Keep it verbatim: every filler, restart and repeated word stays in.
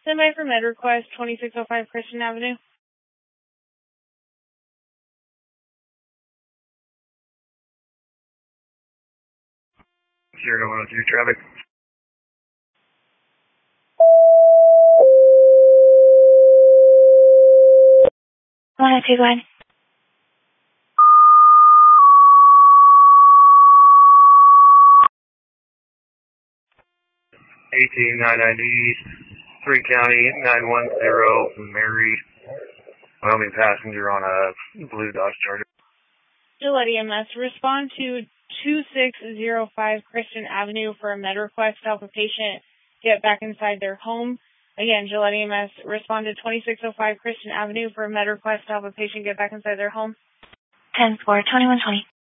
Stand by for med request, twenty-six oh five Christian Avenue. zero one oh three traffic. one oh two, go ahead. eighteen nine ninety, three County, nine one zero, Mary, Wyoming passenger on a blue Dodge Charger. Gillette E M S, respond to two six zero five Christian Avenue for a med request to help a patient get back inside their home. Again, Gillette E M S, respond to twenty-six oh five Christian Avenue for a med request to help a patient get back inside their home. ten four, twenty-one twenty.